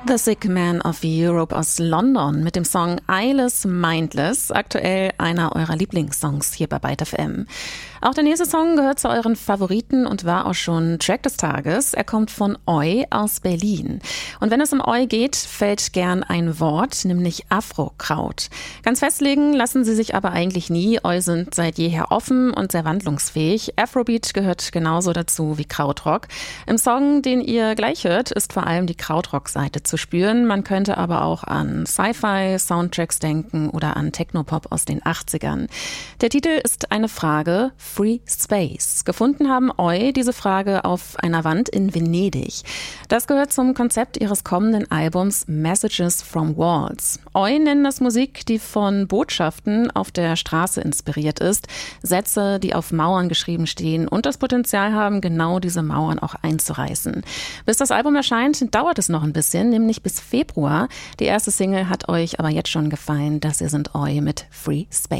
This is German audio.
The Sick Man of Europe aus London mit dem Song Eyeless Mindless, aktuell einer eurer Lieblingssongs hier bei Byte FM. Auch der nächste Song gehört zu euren Favoriten und war auch schon Track des Tages. Er kommt von Oi aus Berlin. Und wenn es um Oi geht, fällt gern ein Wort, nämlich Afrokraut. Ganz festlegen lassen sie sich aber eigentlich nie. Oi sind seit jeher offen und sehr wandlungsfähig. Afrobeat gehört genauso dazu wie Krautrock. Im Song, den ihr gleich hört, ist vor allem die Krautrock-Seite zu spüren. Man könnte aber auch an Sci-Fi-Soundtracks denken oder an Technopop aus den 80ern. Der Titel ist eine Frage, Free Space. Gefunden haben Oi diese Frage auf einer Wand in Venedig. Das gehört zum Konzept ihres kommenden Albums Messages from Walls. Oi nennen das Musik, die von Botschaften auf der Straße inspiriert ist. Sätze, die auf Mauern geschrieben stehen und das Potenzial haben, genau diese Mauern auch einzureißen. Bis das Album erscheint, dauert es noch ein bisschen, nämlich bis Februar. Die erste Single hat euch aber jetzt schon gefallen. Das hier sind Oi mit Free Space.